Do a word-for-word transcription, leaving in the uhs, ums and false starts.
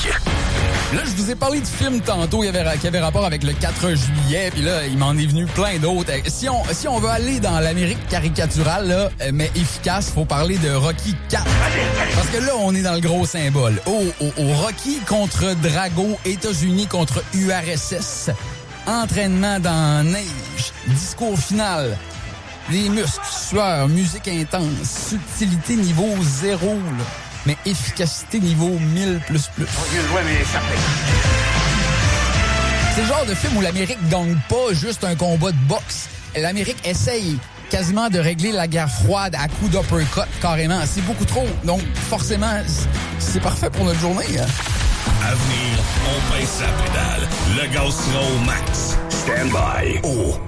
Rock. Là, je vous ai parlé du film tantôt qui avait, qui avait rapport avec le quatre juillet, puis là, il m'en est venu plein d'autres. Si on, si on veut aller dans l'Amérique caricaturale, là, mais efficace, faut parler de Rocky quatre. Parce que là, on est dans le gros symbole. Au, au, au Rocky contre Drago, États-Unis contre U R S S, entraînement dans neige, discours final, les muscles, sueur, musique intense, subtilité niveau zéro, là. Mais efficacité niveau mille plus plus. C'est le genre de film où l'Amérique gagne pas juste un combat de boxe. L'Amérique essaye quasiment de régler la guerre froide à coups d'uppercut, carrément. C'est beaucoup trop. Donc, forcément, c'est parfait pour notre journée. Hein? À venir, on baisse sa pédale. Le gaz sera au max. Stand by. Oh.